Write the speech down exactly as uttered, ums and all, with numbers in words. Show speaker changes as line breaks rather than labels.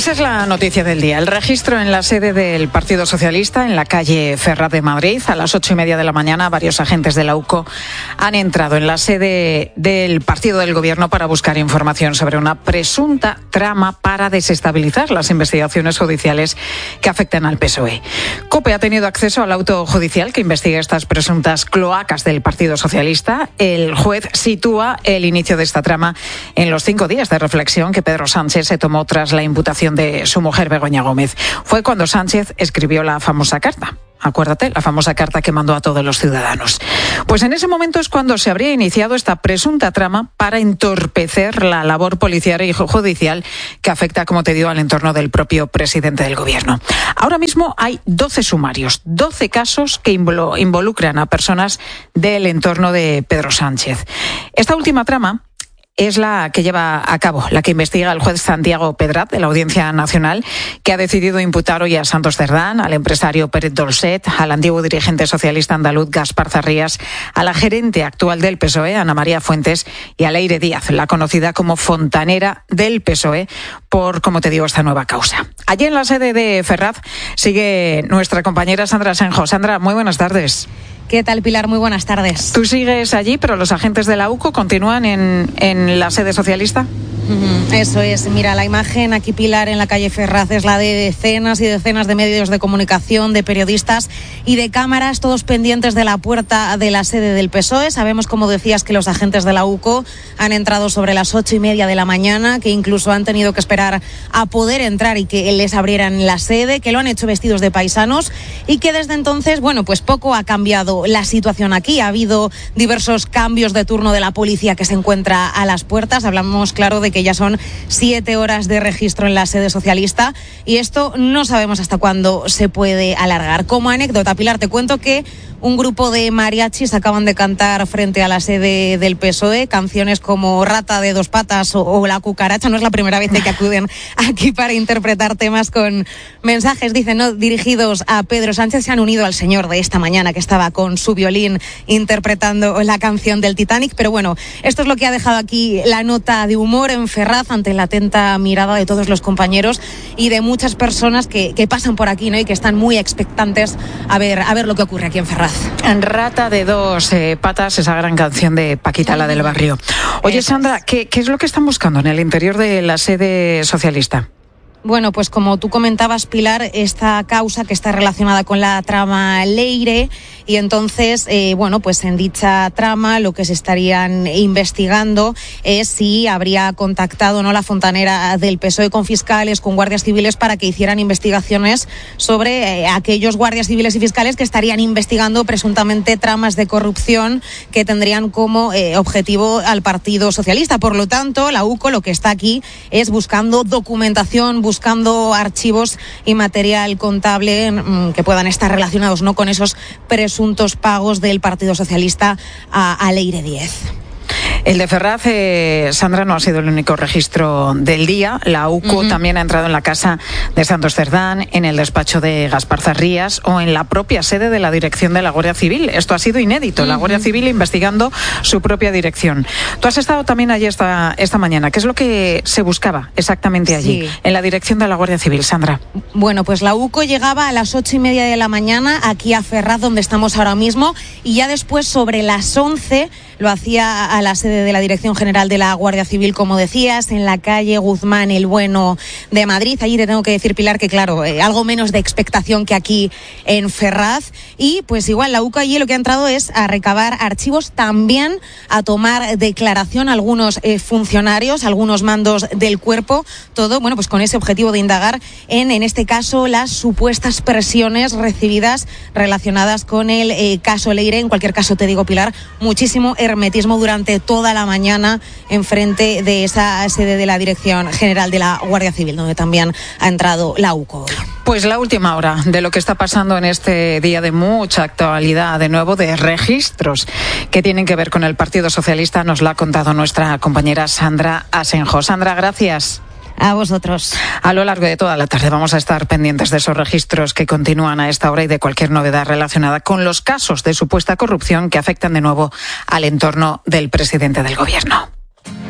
Pues es la noticia del día. El registro en la sede del Partido Socialista, en la calle Ferraz de Madrid, a las ocho y media de la mañana, varios agentes de la U C O han entrado en la sede del Partido del Gobierno para buscar información sobre una presunta trama para desestabilizar las investigaciones judiciales que afectan al P S O E. COPE ha tenido acceso al auto judicial que investiga estas presuntas cloacas del Partido Socialista. El juez sitúa el inicio de esta trama en los cinco días de reflexión que Pedro Sánchez se tomó tras la imputación de su mujer Begoña Gómez. Fue cuando Sánchez escribió la famosa carta. Acuérdate, la famosa carta que mandó a todos los ciudadanos. Pues en ese momento es cuando se habría iniciado esta presunta trama para entorpecer la labor policial y judicial que afecta, como te digo, al entorno del propio presidente del Gobierno. Ahora mismo hay doce sumarios, doce casos que involucran a personas del entorno de Pedro Sánchez. Esta última trama es la que lleva a cabo, la que investiga el juez Santiago Pedrat de la Audiencia Nacional, que ha decidido imputar hoy a Santos Cerdán, al empresario Pérez Dolcet, al antiguo dirigente socialista andaluz Gaspar Zarrías, a la gerente actual del P S O E, Ana María Fuentes, y a Leire Díaz, la conocida como fontanera del P S O E, por, como te digo, esta nueva causa. Allí en la sede de Ferraz sigue nuestra compañera Sandra Asenjo. Sandra, muy buenas tardes.
¿Qué tal, Pilar? Muy buenas tardes.
Tú sigues allí, pero los agentes de la U C O continúan en, en la sede socialista.
Eso es. Mira, la imagen aquí, Pilar, en la calle Ferraz es la de decenas y decenas de medios de comunicación, de periodistas y de cámaras, todos pendientes de la puerta de la sede del P S O E. Sabemos, como decías, que los agentes de la U C O han entrado sobre las ocho y media de la mañana, que incluso han tenido que esperar a poder entrar y que les abrieran la sede, que lo han hecho vestidos de paisanos y que desde entonces, bueno, pues poco ha cambiado la situación aquí. Ha habido diversos cambios de turno de la policía que se encuentra a las puertas. Hablamos, claro, de que ya son siete horas de registro en la sede socialista y esto no sabemos hasta cuándo se puede alargar. Como anécdota, Pilar, te cuento que un grupo de mariachis acaban de cantar frente a la sede del P S O E canciones como Rata de dos patas o, o La cucaracha. No es la primera vez que acuden aquí para interpretar temas con mensajes, dicen, ¿no?, dirigidos a Pedro Sánchez. Se han unido al señor de esta mañana que estaba con su violín interpretando la canción del Titanic. Pero bueno, esto es lo que ha dejado aquí la nota de humor en Ferraz ante la atenta mirada de todos los compañeros y de muchas personas que, que pasan por aquí, ¿no?, y que están muy expectantes a ver, a ver lo que ocurre aquí en Ferraz.
Rata de dos eh, patas, esa gran canción de Paquita, la del barrio. Oye, Eso Sandra, es. ¿qué, ¿qué es lo que están buscando en el interior de la sede socialista?
Bueno, pues como tú comentabas, Pilar, esta causa que está relacionada con la trama Leire, y entonces, eh, bueno, pues en dicha trama lo que se estarían investigando es si habría contactado, ¿no?, la fontanera del P S O E con fiscales, con guardias civiles para que hicieran investigaciones sobre eh, aquellos guardias civiles y fiscales que estarían investigando presuntamente tramas de corrupción que tendrían como eh, objetivo al Partido Socialista. Por lo tanto, la U C O lo que está aquí es buscando documentación, buscando archivos y material contable mmm, que puedan estar relacionados, ¿no?, con esos presuntos pagos del Partido Socialista a, a Leire Díaz.
El de Ferraz, eh, Sandra, no ha sido el único registro del día. La U C O uh-huh. también ha entrado en la casa de Santos Cerdán, en el despacho de Gaspar Zarrías o en la propia sede de la dirección de la Guardia Civil. Esto ha sido inédito, uh-huh. la Guardia Civil investigando su propia dirección. Tú has estado también allí esta, esta mañana. ¿Qué es lo que se buscaba exactamente allí, sí. en la dirección de la Guardia Civil, Sandra?
Bueno, pues la U C O llegaba a las ocho y media de la mañana aquí a Ferraz, donde estamos ahora mismo, y ya después, sobre las once, lo hacía a la sede de la Dirección General de la Guardia Civil, como decías, en la calle Guzmán el Bueno de Madrid. Allí te tengo que decir, Pilar, que claro, eh, algo menos de expectación que aquí en Ferraz. Y pues igual la U C O allí lo que ha entrado es a recabar archivos, también a tomar declaración a algunos eh, funcionarios, algunos mandos del cuerpo, todo, bueno, pues con ese objetivo de indagar en, en este caso, las supuestas presiones recibidas relacionadas con el eh, caso Leire. En cualquier caso, te digo, Pilar, muchísimo hermetismo durante toda la mañana enfrente de esa sede de la Dirección General de la Guardia Civil, donde también ha entrado la U C O.
Pues la última hora de lo que está pasando en este día de mucha actualidad, de nuevo, de registros que tienen que ver con el Partido Socialista, nos la ha contado nuestra compañera Sandra Asenjo. Sandra, gracias.
A vosotros.
A lo largo de toda la tarde vamos a estar pendientes de esos registros que continúan a esta hora y de cualquier novedad relacionada con los casos de supuesta corrupción que afectan de nuevo al entorno del presidente del Gobierno.